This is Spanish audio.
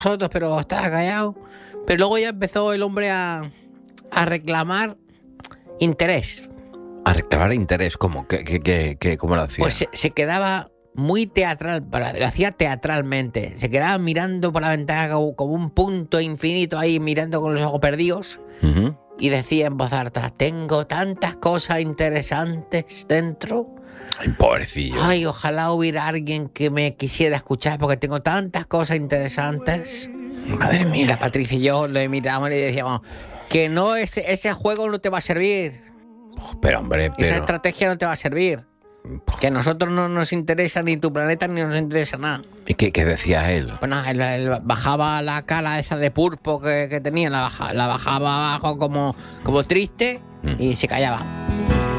nosotros, pero estaba callado. Pero luego ya empezó el hombre a reclamar interés. A reclamar interés, ¿cómo? ¿Cómo lo hacía? Pues se quedaba muy teatral, lo hacía teatralmente. Se quedaba mirando por la ventana como un punto infinito ahí, mirando con los ojos perdidos. Ujú. Y decía en voz alta, tengo tantas cosas interesantes dentro. Ay, pobrecillo. Ay, ojalá hubiera alguien que me quisiera escuchar porque tengo tantas cosas interesantes. Madre Y mía. la Patricia y yo le mirábamos y le decíamos que no, ese juego no te va a servir. Pero, hombre, Esa pero... estrategia no te va a servir. Que a nosotros no nos interesa ni tu planeta ni nos interesa nada. ¿Y qué decía él? Pues nada, él bajaba la cara esa de pulpo que tenía, la bajaba abajo como triste y se callaba.